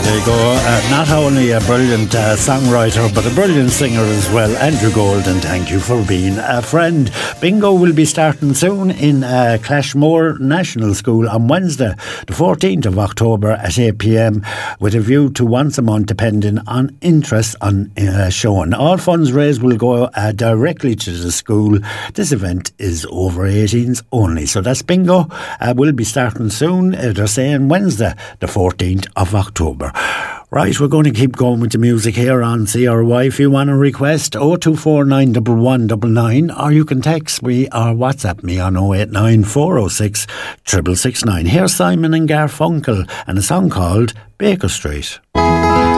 There you go. Not only a brilliant songwriter, but a brilliant singer as well. Andrew Golden, thank you for being a friend. Bingo will be starting soon in Clashmore National School on Wednesday, the 14th of October at 8 p.m, with a view to once a month, depending on interest on shown. All funds raised will go directly to the school. This event is over 18s only. So that's Bingo. Will be starting soon. They're saying Wednesday, the 14th of October. Right, we're going to keep going with the music here on CRY. If you want to request 0249 1199, or you can text me or WhatsApp me on 089 406 6669. Here's Simon and Garfunkel and a song called Baker Street.